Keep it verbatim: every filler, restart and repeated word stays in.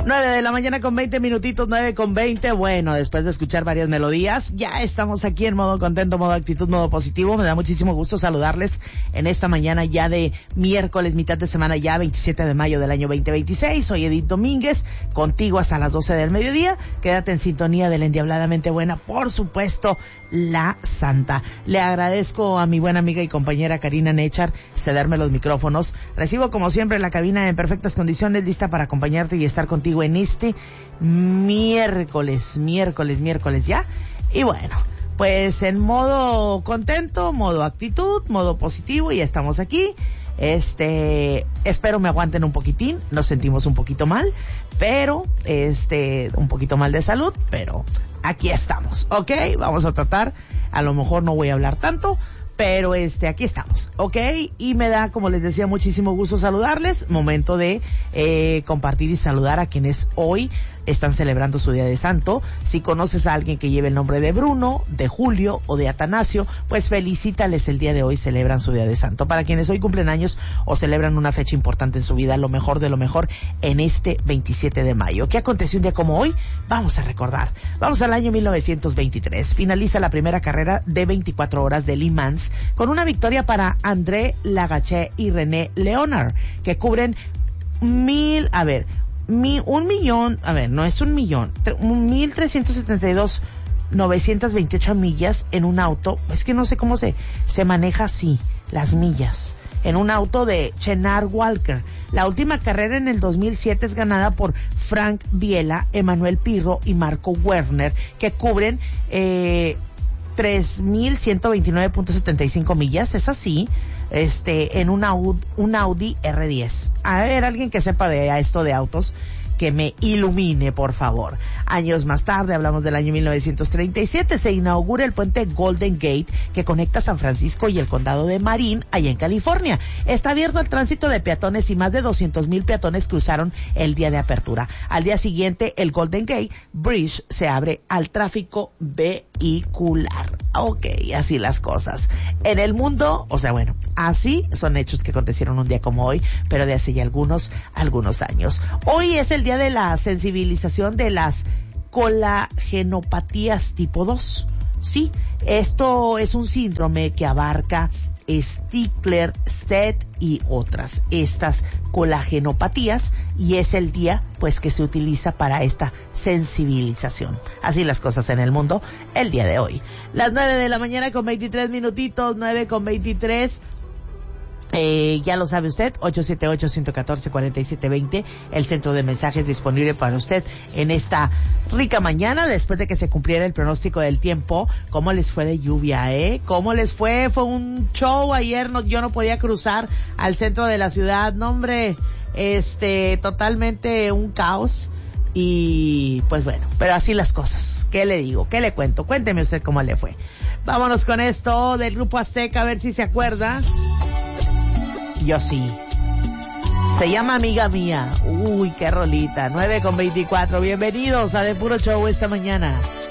nueve de la mañana con veinte minutitos, nueve con veinte. Bueno, después de escuchar varias melodías, ya estamos aquí en modo contento, modo actitud, modo positivo. Me da muchísimo gusto saludarles en esta mañana ya de miércoles, mitad de semana ya, veintisiete de mayo del año veinte veintiséis. Soy Edith Domínguez, contigo hasta las doce del mediodía. Quédate en sintonía de la endiabladamente buena, por supuesto, La Santa. Le agradezco a mi buena amiga y compañera Karina Nechar cederme los micrófonos. Recibo como siempre la cabina en perfectas condiciones, lista para acompañarte y estar contigo en este miércoles, miércoles, miércoles ya. Y bueno, pues en modo contento, modo actitud, modo positivo, y estamos aquí. Este, espero me aguanten un poquitín, nos sentimos un poquito mal, pero este, un poquito mal de salud, pero aquí estamos, ¿ok? Vamos a tratar, a lo mejor no voy a hablar tanto, pero este, aquí estamos, ¿ok? Y me da, como les decía, muchísimo gusto saludarles. Momento de eh, compartir y saludar a quienes hoy están celebrando su día de santo. Si conoces a alguien que lleve el nombre de Bruno, de Julio o de Atanasio, pues felicítales el día de hoy, celebran su día de santo. Para quienes hoy cumplen años o celebran una fecha importante en su vida, lo mejor de lo mejor en este veintisiete de mayo. ¿Qué aconteció un día como hoy? Vamos a recordar. Vamos al año mil novecientos veintitrés. Finaliza la primera carrera de veinticuatro horas de Le Mans con una victoria para André Lagacé y René Leonard, que cubren mil, a ver, Mi, un millón, a ver, no es un millón, un mil trescientos setenta y dos, novecientos veintiocho millas en un auto. Es que no sé cómo se, se maneja así, las millas. En un auto de Chenard Walker. La última carrera en el dos mil siete es ganada por Frank Biela, Emanuel Pirro y Marco Werner, que cubren, eh, tres mil ciento veintinueve punto setenta y cinco millas, es así, este, en un Audi, un Audi R diez. A ver, alguien que sepa de esto de autos, que me ilumine, por favor. Años más tarde, hablamos del año mil novecientos treinta y siete, se inaugura el puente Golden Gate, que conecta San Francisco y el condado de Marin, allá en California. Está abierto al tránsito de peatones y más de doscientos mil peatones cruzaron el día de apertura. Al día siguiente, el Golden Gate Bridge se abre al tráfico vehicular. Ok, así las cosas. En el mundo, o sea, bueno, así son hechos que acontecieron un día como hoy, pero de hace ya algunos, algunos años. Hoy es el día de la sensibilización de las colagenopatías tipo dos. Sí, esto es un síndrome que abarca Stickler, S E T y otras, estas colagenopatías, y es el día pues que se utiliza para esta sensibilización. Así las cosas en el mundo el día de hoy. Las nueve de la mañana con veintitrés minutitos, nueve con veintitrés. Eh, ya lo sabe usted, ocho siete ocho, uno uno cuatro, cuatro siete dos cero, el centro de mensajes disponible para usted en esta rica mañana, después de que se cumpliera el pronóstico del tiempo. ¿Cómo les fue de lluvia, eh? ¿Cómo les fue? Fue un show ayer, no, yo no podía cruzar al centro de la ciudad, no hombre, este, totalmente un caos. Y pues bueno, pero así las cosas. ¿Qué le digo? ¿Qué le cuento? Cuénteme usted cómo le fue. Vámonos con esto del Grupo Azteca, a ver si se acuerda. Yo sí. Se llama Amiga Mía. Uy, qué rolita. nueve con veinticuatro. Bienvenidos a De Puro Show esta mañana.